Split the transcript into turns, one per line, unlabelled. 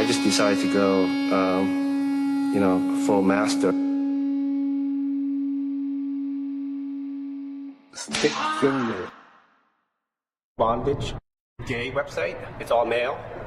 I just decided to go, full master. Stick finger bondage. Gay website. It's all male.